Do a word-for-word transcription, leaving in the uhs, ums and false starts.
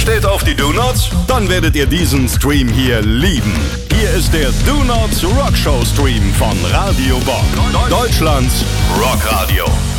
steht auf die Do-Nots? Dann werdet ihr diesen Stream hier lieben. Hier ist der Do-Nots Rock Show Stream von Radio Bock. Deutschlands Rockradio.